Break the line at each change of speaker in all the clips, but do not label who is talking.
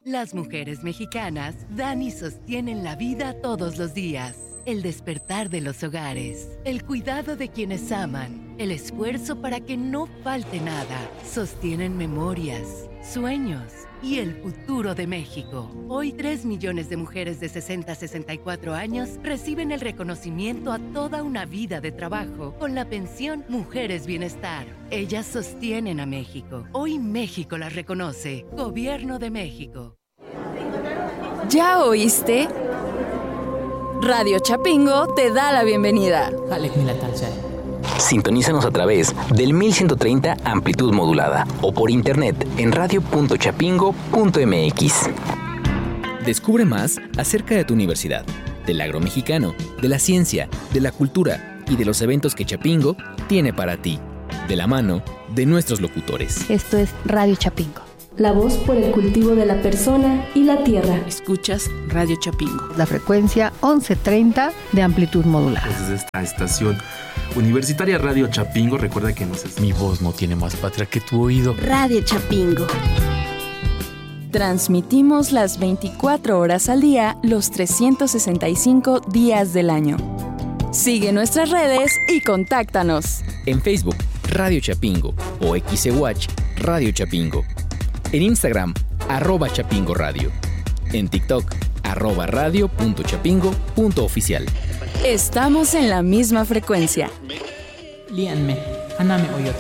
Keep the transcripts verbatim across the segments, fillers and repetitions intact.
Las mujeres mexicanas dan y sostienen la vida todos los días. El despertar de los hogares, el cuidado de quienes aman, el esfuerzo para que no falte nada, sostienen memorias, sueños y el futuro de México. Hoy tres millones de mujeres de sesenta a sesenta y cuatro años reciben el reconocimiento a toda una vida de trabajo con la pensión Mujeres Bienestar. Ellas sostienen a México. Hoy México las reconoce. Gobierno de México.
¿Ya oíste? Radio Chapingo te da la bienvenida.
Sintonízanos a través del mil ciento treinta amplitud modulada o por internet en radio punto chapingo punto m x. Descubre más acerca de tu universidad, del agro mexicano, de la ciencia, de la cultura y de los eventos que Chapingo tiene para ti, de la mano de nuestros locutores.
Esto es Radio Chapingo.
La voz por el cultivo de la persona y la tierra.
Escuchas Radio Chapingo.
La frecuencia once treinta de amplitud modulada.
Desde esta estación universitaria Radio Chapingo, recuerda que nos es...
Mi voz no tiene más patria que tu oído.
Radio Chapingo. Transmitimos las veinticuatro horas al día, los trescientos sesenta y cinco días del año. Sigue nuestras redes y contáctanos.
En Facebook, Radio Chapingo o X E Watch Radio Chapingo. En Instagram, arroba Chapingo Radio. En TikTok, arroba radio punto chapingo punto oficial.
Estamos en la misma frecuencia.
Líanme, aname oyot.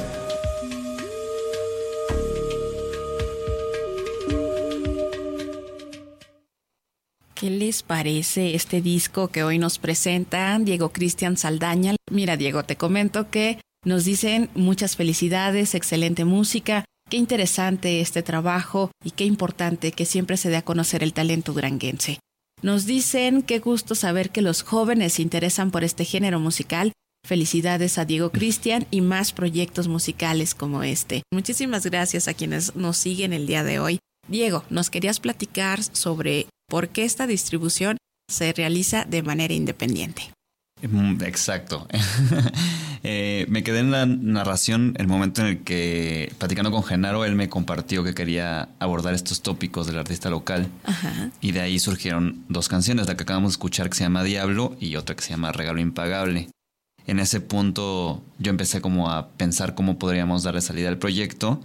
¿Qué les parece este disco que hoy nos presentan Diego Cristian Saldaña? Mira, Diego, te comento que nos dicen muchas felicidades, excelente música. Qué interesante este trabajo y qué importante que siempre se dé a conocer el talento duranguense. Nos dicen qué gusto saber que los jóvenes se interesan por este género musical. Felicidades a Diego Cristian y más proyectos musicales como este. Muchísimas gracias a quienes nos siguen el día de hoy. Diego, nos querías platicar sobre por qué esta distribución se realiza de manera independiente.
Exacto. eh, me quedé en la narración el momento en el que, platicando con Genaro, él me compartió que quería abordar estos tópicos del artista local.
Ajá.
Y de ahí surgieron dos canciones, la que acabamos de escuchar que se llama Diablo y otra que se llama Regalo Impagable. En ese punto yo empecé como a pensar cómo podríamos darle salida al proyecto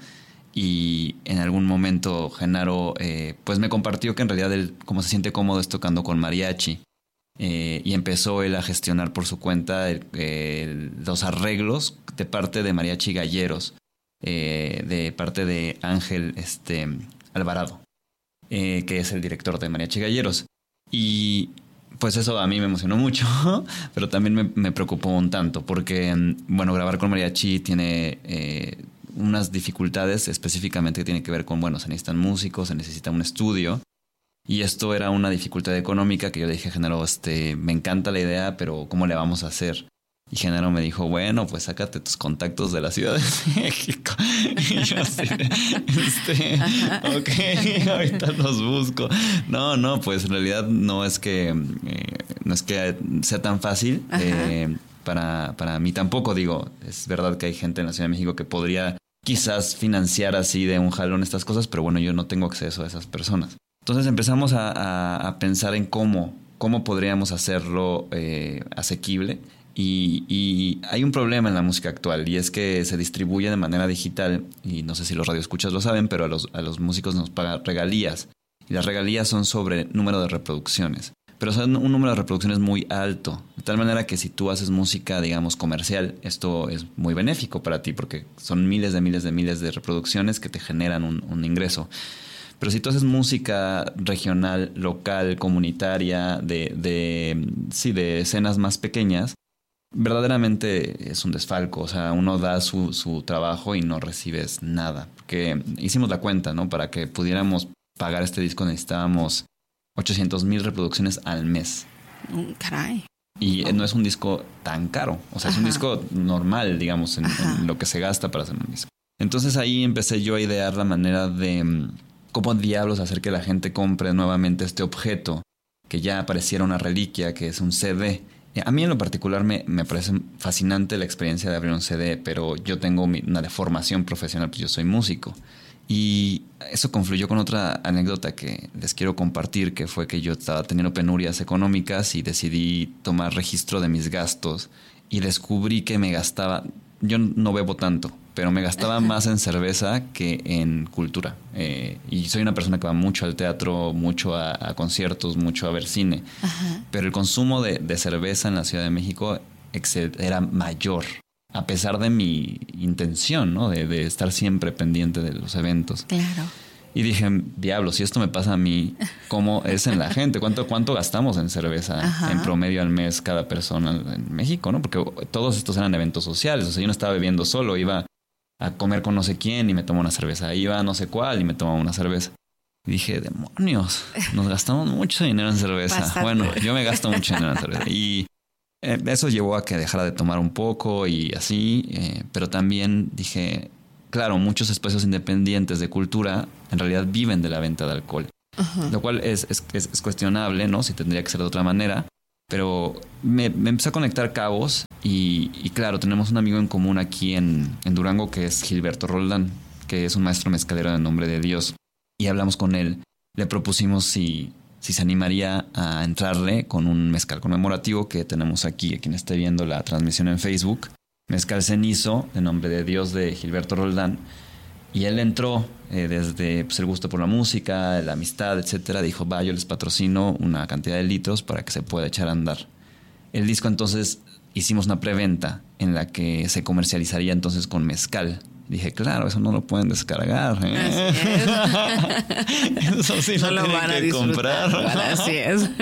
y en algún momento Genaro eh, pues me compartió que en realidad él como se siente cómodo es tocando con mariachi. Eh, y empezó él a gestionar por su cuenta el, el, los arreglos de parte de Mariachi Galleros, eh, de parte de Ángel este, Alvarado, eh, que es el director de Mariachi Galleros. Y pues eso a mí me emocionó mucho, pero también me, me preocupó un tanto, porque, bueno, grabar con mariachi tiene eh, unas dificultades específicamente que tienen que ver con, bueno, se necesitan músicos, se necesita un estudio. Y esto era una dificultad económica que yo le dije a Genaro, este, me encanta la idea, pero ¿cómo le vamos a hacer? Y Genaro me dijo, bueno, pues sácate tus contactos de la Ciudad de México. Y yo así, este, ok, ahorita los busco. No, no, pues en realidad no es que, eh, no es que sea tan fácil. Eh, para, para mí tampoco, digo, es verdad que hay gente en la Ciudad de México que podría quizás financiar así de un jalón estas cosas, pero bueno, yo no tengo acceso a esas personas. Entonces empezamos a, a, a pensar en cómo, cómo podríamos hacerlo eh, asequible. Y, y hay un problema en la música actual y es que se distribuye de manera digital y no sé si los radioescuchas lo saben, pero a los, a los músicos nos pagan regalías y las regalías son sobre número de reproducciones, pero son un número de reproducciones muy alto, de tal manera que si tú haces música, digamos, comercial, esto es muy benéfico para ti porque son miles de miles de miles de reproducciones que te generan un, un ingreso. Pero si tú haces música regional, local, comunitaria, de, de, sí, de escenas más pequeñas, verdaderamente es un desfalco. O sea, uno da su, su trabajo y no recibes nada. Porque hicimos la cuenta, ¿no? Para que pudiéramos pagar este disco necesitábamos ochocientas mil reproducciones al mes.
Mm, caray.
Y no es un disco tan caro. O sea, Ajá. es un disco normal, digamos, en, en lo que se gasta para hacer un disco. Entonces ahí empecé yo a idear la manera de cómo diablos hacer que la gente compre nuevamente este objeto, que ya pareciera una reliquia, que es un C D. A mí en lo particular me, me parece fascinante la experiencia de abrir un C D, pero yo tengo mi, una deformación profesional, pues yo soy músico. Y eso confluyó con otra anécdota que les quiero compartir, que fue que yo estaba teniendo penurias económicas y decidí tomar registro de mis gastos y descubrí que me gastaba, yo no bebo tanto, pero me gastaba más en cerveza que en cultura. Eh, y soy una persona que va mucho al teatro, mucho a, a conciertos, mucho a ver cine. Ajá. Pero el consumo de, de cerveza en la Ciudad de México era mayor, a pesar de mi intención, ¿no? De, de estar siempre pendiente de los eventos.
Claro.
Y dije, diablo, si esto me pasa a mí, ¿cómo es en la gente? ¿Cuánto, cuánto gastamos en cerveza Ajá. en promedio al mes cada persona en México, ¿no? Porque todos estos eran eventos sociales. O sea, yo no estaba bebiendo solo, iba a comer con no sé quién y me tomaba una cerveza. Iba a no sé cuál y me tomaba una cerveza. Y dije, demonios, nos gastamos mucho dinero en cerveza. Bastante. Bueno, yo me gasto mucho dinero en cerveza. Y eh, eso llevó a que dejara de tomar un poco y así. Eh, pero también dije... Claro, muchos espacios independientes de cultura en realidad viven de la venta de alcohol. Uh-huh. Lo cual es, es, es cuestionable, ¿no? Si tendría que ser de otra manera. Pero me, me empecé a conectar cabos y, y claro, tenemos un amigo en común aquí en, en Durango que es Gilberto Roldán, que es un maestro mezcalero de Nombre de Dios. Y hablamos con él. Le propusimos si, si se animaría a entrarle con un mezcal conmemorativo que tenemos aquí, a quien esté viendo la transmisión en Facebook. Mezcal Cenizo, de Nombre de Dios, de Gilberto Roldán. Y él entró eh, desde pues, el gusto por la música, la amistad, etcétera. Dijo, va, yo les patrocino una cantidad de litros para que se pueda echar a andar. El disco entonces hicimos una preventa en la que se comercializaría entonces con mezcal. Dije, claro, eso no lo pueden descargar. ¿eh? Así es. Eso sí no lo tienen van a que comprar.
Así es.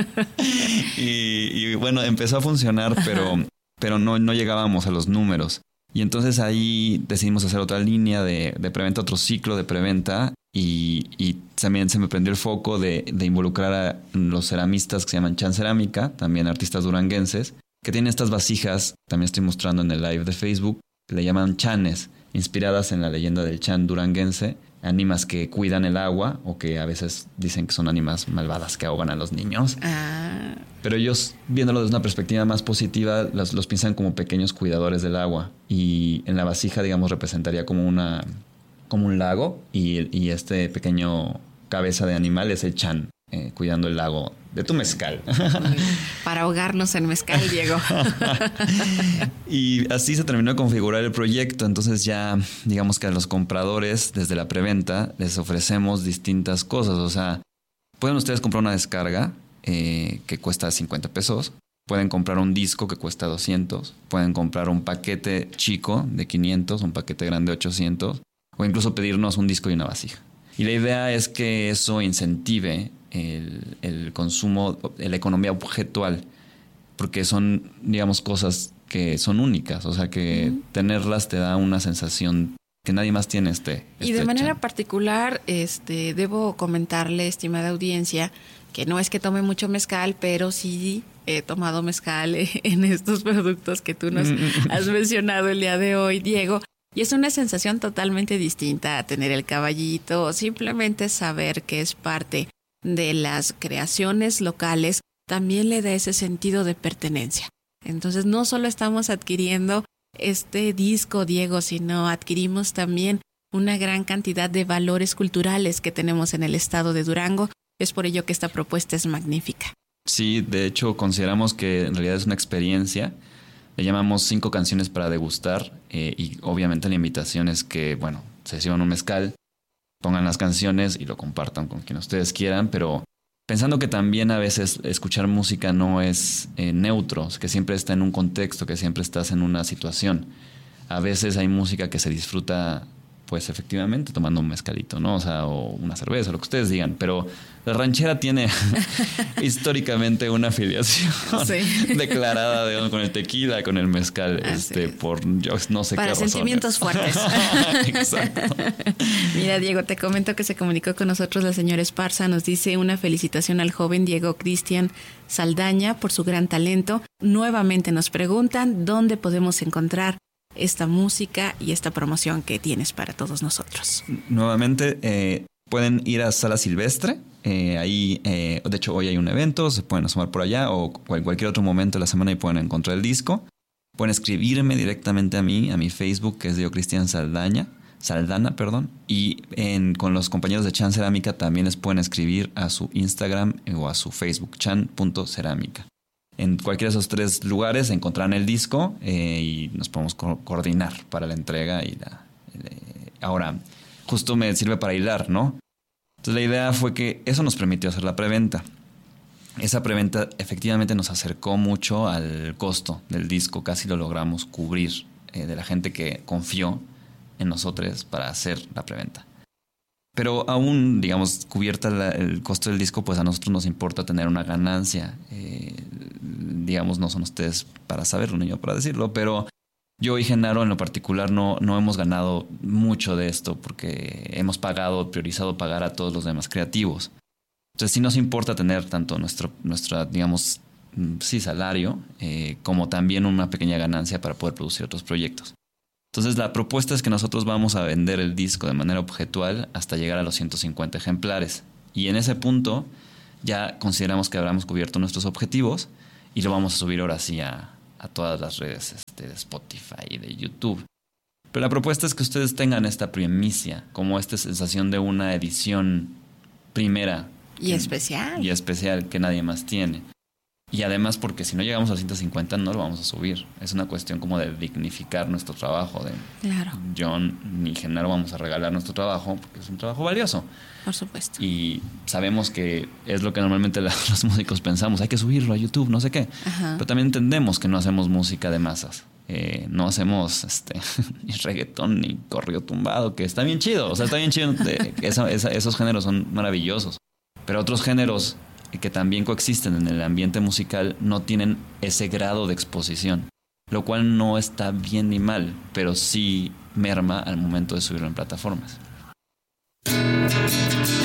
y, y bueno, empezó a funcionar, pero... pero no, no llegábamos a los números. Y entonces ahí decidimos hacer otra línea de, de preventa, otro ciclo de preventa. Y, y también se me prendió el foco de, de involucrar a los ceramistas que se llaman Chan Cerámica, también artistas duranguenses, que tienen estas vasijas, también estoy mostrando en el live de Facebook, que le llaman chanes, inspiradas en la leyenda del Chan duranguense, ánimas que cuidan el agua o que a veces dicen que son ánimas malvadas que ahogan a los niños. Ah. Pero ellos, viéndolo desde una perspectiva más positiva, los, los piensan como pequeños cuidadores del agua. Y en la vasija, digamos, representaría como una como un lago y, y este pequeño cabeza de animal es el Chan, eh, cuidando el lago de tu mezcal.
Para ahogarnos en mezcal, Diego.
Y así se terminó de configurar el proyecto. Entonces ya, digamos que a los compradores, desde la preventa, les ofrecemos distintas cosas. O sea, pueden ustedes comprar una descarga eh, que cuesta cincuenta pesos. Pueden comprar un disco que cuesta doscientos. Pueden comprar un paquete chico de quinientos, un paquete grande de ochocientos. O incluso pedirnos un disco y una vasija. Y la idea es que eso incentive el, el consumo, la economía objetual, porque son, digamos, cosas que son únicas. O sea, que uh-huh. tenerlas te da una sensación que nadie más tiene este.
Y
este
de manera
Chan.
particular, este, debo comentarle, estimada audiencia, que no es que tome mucho mezcal, pero sí he tomado mezcal en estos productos que tú nos has mencionado el día de hoy, Diego. Y es una sensación totalmente distinta a tener el caballito o simplemente saber que es parte de las creaciones locales, también le da ese sentido de pertenencia. Entonces no solo estamos adquiriendo este disco, Diego, sino adquirimos también una gran cantidad de valores culturales que tenemos en el estado de Durango. Es por ello que esta propuesta es magnífica.
Sí, de hecho consideramos que en realidad es una experiencia. Le llamamos cinco canciones para degustar eh, y obviamente la invitación es que, bueno, se sirvan un mezcal, pongan las canciones y lo compartan con quien ustedes quieran, pero pensando que también a veces escuchar música no es eh, neutro, que siempre está en un contexto, que siempre estás en una situación. A veces hay música que se disfruta, pues efectivamente, tomando un mezcalito, ¿no? O sea, o una cerveza, lo que ustedes digan, pero la ranchera tiene históricamente una afiliación sí. declarada, digamos, con el tequila, con el mezcal, Así este, es. por yo no sé
Para
qué razones.
Sentimientos fuertes.
Exacto.
Mira, Diego, te comento que se comunicó con nosotros la señora Esparza, nos dice una felicitación al joven Diego Cristian Saldaña por su gran talento. Nuevamente nos preguntan dónde podemos encontrar esta música y esta promoción que tienes para todos nosotros.
Nuevamente, eh, pueden ir a Sala Silvestre. Eh, ahí, eh, de hecho, hoy hay un evento, se pueden asomar por allá o en cualquier otro momento de la semana y pueden encontrar el disco. Pueden escribirme directamente a mí, a mi Facebook, que es Diego Cristian Saldaña. Saldana, perdón. Y en, con los compañeros de Chan Cerámica también les pueden escribir a su Instagram o a su Facebook, chan punto cerámica. En cualquiera de esos tres lugares encontrarán el disco eh, y nos podemos co- coordinar para la entrega. Y la, eh, ahora, justo me sirve para hilar, ¿no? Entonces la idea fue que eso nos permitió hacer la preventa. Esa preventa efectivamente nos acercó mucho al costo del disco. Casi lo logramos cubrir eh, de la gente que confió en nosotros para hacer la preventa. Pero aún, digamos, cubierta la, el costo del disco, pues a nosotros nos importa tener una ganancia. Eh, digamos, no son ustedes para saberlo, ni yo para decirlo, pero yo y Genaro en lo particular no, no hemos ganado mucho de esto porque hemos pagado, priorizado pagar a todos los demás creativos. Entonces sí nos importa tener tanto nuestro, nuestra, digamos, sí, salario, eh, como también una pequeña ganancia para poder producir otros proyectos. Entonces la propuesta es que nosotros vamos a vender el disco de manera objetual hasta llegar a los ciento cincuenta ejemplares. Y en ese punto ya consideramos que habremos cubierto nuestros objetivos y lo vamos a subir ahora sí a, a todas las redes este, de Spotify y de YouTube. Pero la propuesta es que ustedes tengan esta primicia, como esta sensación de una edición primera.
Y
que,
especial.
Y especial que nadie más tiene. Y además porque si no llegamos a ciento cincuenta no lo vamos a subir. Es una cuestión como de dignificar nuestro trabajo. De
claro.
Yo ni Genaro vamos a regalar nuestro trabajo porque es un trabajo valioso.
Por supuesto.
Y sabemos que es lo que normalmente los músicos pensamos. Hay que subirlo a YouTube, no sé qué.
Ajá.
Pero también entendemos que no hacemos música de masas. Eh, no hacemos este ni reggaetón ni corrido tumbado, que está bien chido. O sea, está bien chido. De, esa, esa, esos géneros son maravillosos. Pero otros géneros que también coexisten en el ambiente musical no tienen ese grado de exposición, lo cual no está bien ni mal, pero sí merma al momento de subirlo en plataformas.